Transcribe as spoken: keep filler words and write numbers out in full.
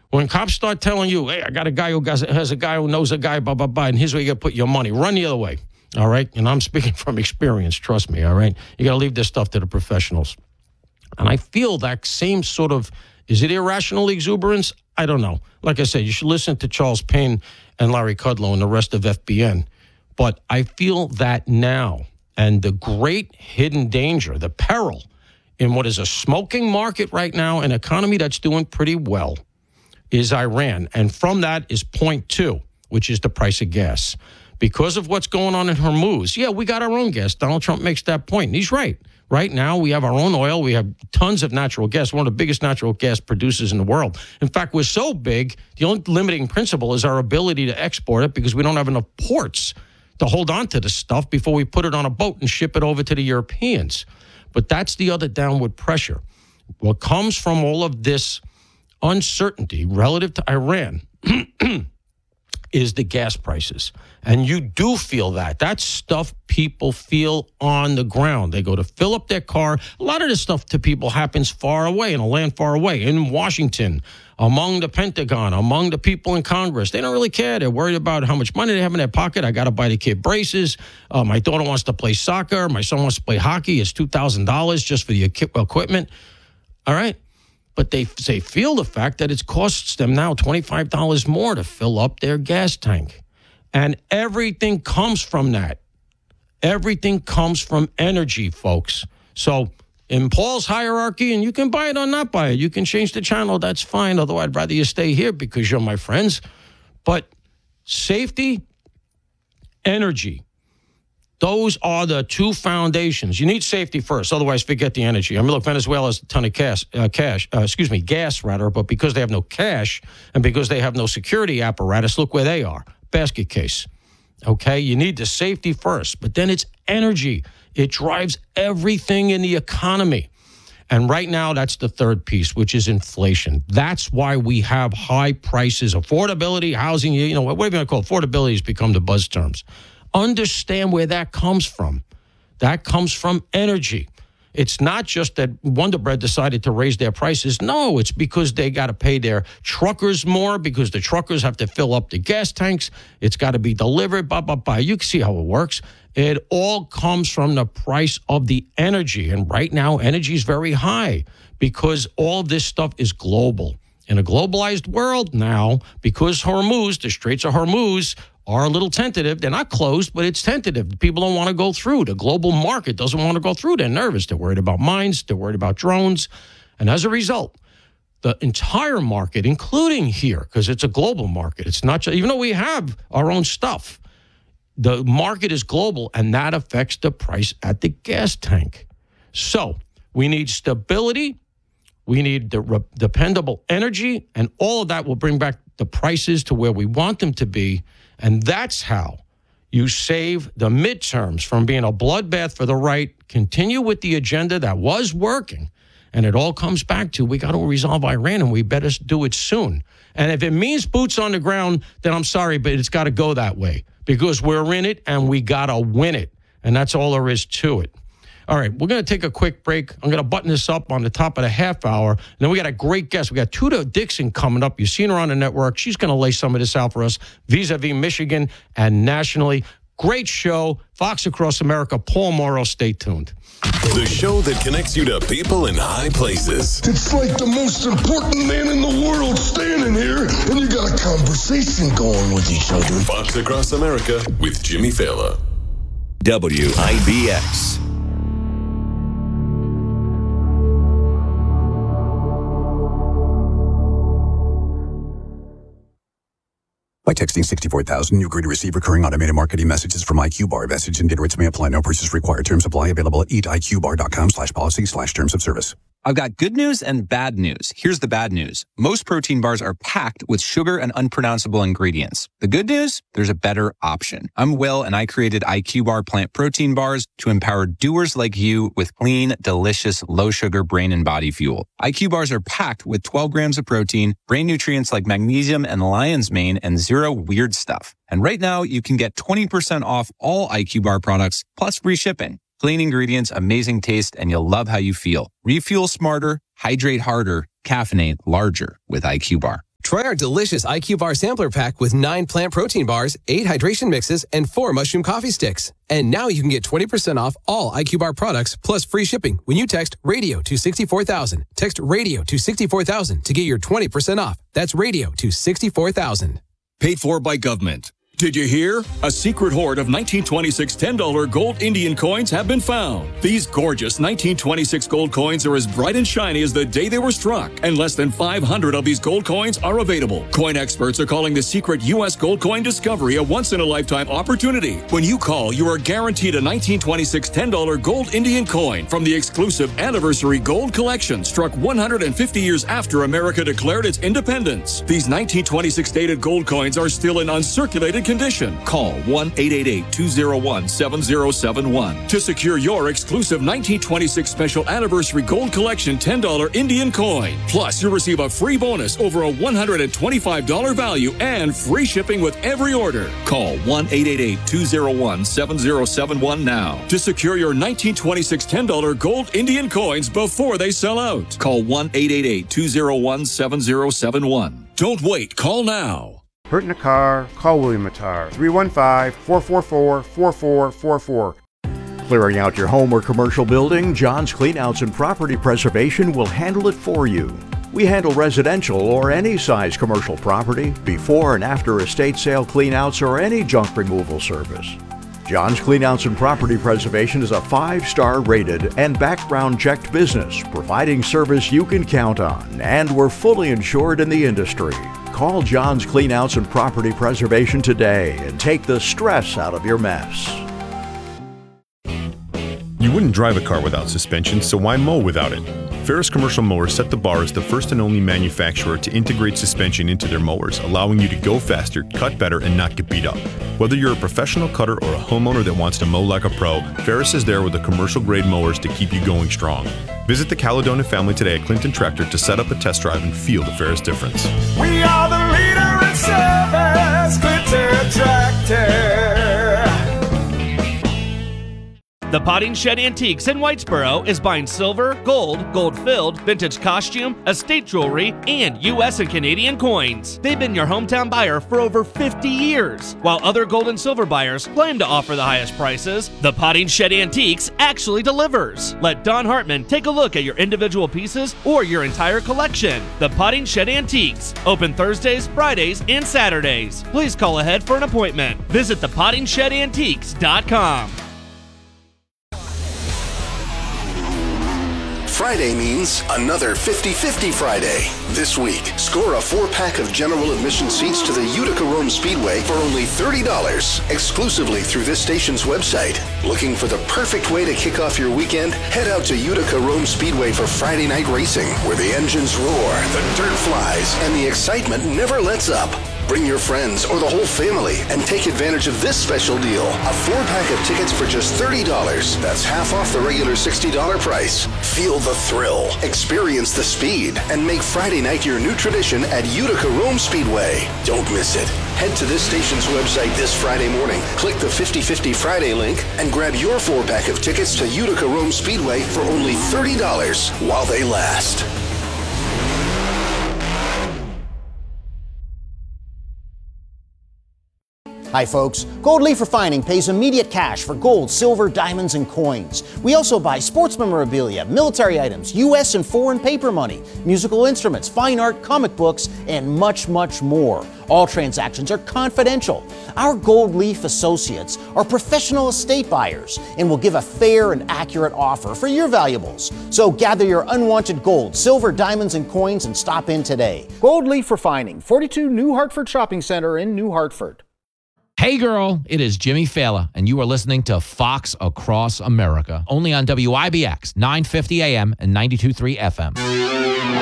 When cops start telling you, hey, I got a guy who has a guy who knows a guy, blah, blah, blah, and here's where you got to put your money, run the other way, all right? And I'm speaking from experience, trust me, all right? You got to leave this stuff to the professionals. And I feel that same sort of, is it irrational exuberance? I don't know. Like I said, you should listen to Charles Payne and Larry Kudlow and the rest of F B N. But I feel that now, and the great hidden danger, the peril in what is a smoking market right now, an economy that's doing pretty well, is Iran. And from that is point two, which is the price of gas. Because of what's going on in Hormuz, yeah, we got our own gas. Donald Trump makes that point, and he's right. Right now, we have our own oil. We have tons of natural gas, one of the biggest natural gas producers in the world. In fact, we're so big, the only limiting principle is our ability to export it because we don't have enough ports to hold on to the stuff before we put it on a boat and ship it over to the Europeans. But that's the other downward pressure. What comes from all of this uncertainty relative to Iran is the gas prices. And you do feel that. That's stuff people feel on the ground. They go to fill up their car. A lot of this stuff to people happens far away, in a land far away, in Washington, among the Pentagon, among the people in Congress. They don't really care. They're worried about how much money they have in their pocket. I got to buy the kid braces. Uh, my daughter wants to play soccer. My son wants to play hockey. It's two thousand dollars just for the equipment. All right. But they, they feel the fact that it costs them now twenty-five dollars more to fill up their gas tank. And everything comes from that. Everything comes from energy, folks. So in Paul's hierarchy, and you can buy it or not buy it. You can change the channel. That's fine. Although I'd rather you stay here because you're my friends. But safety, energy, those are the two foundations. You need safety first. Otherwise, forget the energy. I mean, look, Venezuela has a ton of cash, uh, cash uh, excuse me, gas, rather. But because they have no cash and because they have no security apparatus, look where they are. Basket case. Okay, you need the safety first, but then it's energy. It drives everything in the economy. And right now, that's the third piece, which is inflation. That's why we have high prices, affordability, housing, you know, whatever you want to call it, affordability has become the buzz terms. Understand where that comes from. That comes from energy. It's not just that Wonder Bread decided to raise their prices. No, it's because they got to pay their truckers more because the truckers have to fill up the gas tanks. It's got to be delivered, blah, blah, blah. You can see how it works. It all comes from the price of the energy. And right now, energy is very high because all this stuff is global. In a globalized world now, because Hormuz, the Straits of Hormuz, are a little tentative. They're not closed, but it's tentative. People don't want to go through. The global market doesn't want to go through. They're nervous. They're worried about mines. They're worried about drones. And as a result, the entire market, including here, because it's a global market, it's not just, even though we have our own stuff, the market is global, and that affects the price at the gas tank. So we need stability. We need the re- dependable energy, and all of that will bring back the prices to where we want them to be. And that's how you save the midterms from being a bloodbath for the right, continue with the agenda that was working, and it all comes back to we got to resolve Iran, and we better do it soon. And if it means boots on the ground, then I'm sorry, but it's got to go that way because we're in it, and we got to win it. And that's all there is to it. All right, we're going to take a quick break. I'm going to button this up on the top of the half hour. And then we got a great guest. We got Tuda Dixon coming up. You've seen her on the network. She's going to lay some of this out for us vis-a-vis Michigan and nationally. Great show. Fox Across America. Paul Morrow. Stay tuned. The show that connects you to people in high places. It's like the most important man in the world standing here, and you got a conversation going with each other. Fox Across America with Jimmy Fallon. W I B X. By texting sixty-four thousand, you agree to receive recurring automated marketing messages from I Q Bar. Message and data rates may apply. No purchase required. Terms apply. Available at eatiqbar.com slash policy slash terms of service. I've got good news and bad news. Here's the bad news. Most protein bars are packed with sugar and unpronounceable ingredients. The good news? There's a better option. I'm Will, and I created I Q Bar plant protein bars to empower doers like you with clean, delicious, low-sugar brain and body fuel. I Q Bars are packed with twelve grams of protein, brain nutrients like magnesium and lion's mane, and zero weird stuff. And right now, you can get twenty percent off all I Q Bar products, plus free shipping. Clean ingredients, amazing taste, and you'll love how you feel. Refuel smarter, hydrate harder, caffeinate larger with I Q Bar. Try our delicious I Q Bar Sampler Pack with nine plant protein bars, eight hydration mixes, and four mushroom coffee sticks. And now you can get twenty percent off all I Q Bar products plus free shipping when you text RADIO to sixty-four thousand. Text RADIO to sixty-four thousand to get your twenty percent off. That's RADIO to sixty-four thousand. Paid for by government. Did you hear? A secret hoard of nineteen twenty-six ten dollar gold Indian coins have been found. These gorgeous nineteen twenty-six gold coins are as bright and shiny as the day they were struck, and less than five hundred of these gold coins are available. Coin experts are calling the secret U S gold coin discovery a once-in-a-lifetime opportunity. When you call, you are guaranteed a nineteen twenty-six ten dollar gold Indian coin from the exclusive Anniversary Gold Collection, struck one hundred fifty years after America declared its independence. These nineteen twenty-six dated gold coins are still in uncirculated condition. Call one eight eight eight, two oh one, seven oh seven one to secure your exclusive nineteen twenty-six Special Anniversary Gold Collection ten dollar Indian coin. Plus, you'll receive a free bonus over a one hundred twenty-five dollars value and free shipping with every order. Call one eight eight eight, two oh one, seven oh seven one now to secure your nineteen twenty-six ten dollar gold Indian coins before they sell out. Call one eight eight eight, two oh one, seven oh seven one. Don't wait. Call now. Hurt in a car? Call William Mattar. three one five, four four four, four four four four. Clearing out your home or commercial building, John's Cleanouts and Property Preservation will handle it for you. We handle residential or any size commercial property, before and after estate sale cleanouts, or any junk removal service. John's Cleanouts and Property Preservation is a five-star rated and background checked business, providing service you can count on, and we're fully insured in the industry. Call John's Cleanouts and Property Preservation today and take the stress out of your mess. You wouldn't drive a car without suspension, so why mow without it? Ferris Commercial Mowers set the bar as the first and only manufacturer to integrate suspension into their mowers, allowing you to go faster, cut better, and not get beat up. Whether you're a professional cutter or a homeowner that wants to mow like a pro, Ferris is there with the commercial-grade mowers to keep you going strong. Visit the Caledonia family today at Clinton Tractor to set up a test drive and feel the Ferris difference. We are the leader in service, Clinton Tractor. The Potting Shed Antiques in Whitesboro is buying silver, gold, gold-filled, vintage costume, estate jewelry, and U S and Canadian coins. They've been your hometown buyer for over fifty years. While other gold and silver buyers claim to offer the highest prices, the Potting Shed Antiques actually delivers. Let Don Hartman take a look at your individual pieces or your entire collection. The Potting Shed Antiques, open Thursdays, Fridays, and Saturdays. Please call ahead for an appointment. Visit the potting shed antiques dot com. Friday means another fifty-fifty Friday. This week, score a four-pack of general admission seats to the Utica Rome Speedway for only thirty dollars, exclusively through this station's website. Looking for the perfect way to kick off your weekend? Head out to Utica Rome Speedway for Friday night racing, where the engines roar, the dirt flies, and the excitement never lets up. Bring your friends or the whole family and take advantage of this special deal. A four-pack of tickets for just thirty dollars. That's half off the regular sixty dollars price. Feel the thrill, experience the speed, and make Friday night your new tradition at Utica Rome Speedway. Don't miss it. Head to this station's website this Friday morning, click the fifty-fifty Friday link, and grab your four-pack of tickets to Utica Rome Speedway for only thirty dollars while they last. Hi folks, Gold Leaf Refining pays immediate cash for gold, silver, diamonds, and coins. We also buy sports memorabilia, military items, U S and foreign paper money, musical instruments, fine art, comic books, and much, much more. All transactions are confidential. Our Gold Leaf associates are professional estate buyers and will give a fair and accurate offer for your valuables. So gather your unwanted gold, silver, diamonds, and coins and stop in today. Gold Leaf Refining, forty-two New Hartford Shopping Center in New Hartford. Hey girl, it is Jimmy Fallon, and you are listening to Fox Across America, only on W I B X, nine fifty A M and ninety-two point three F M.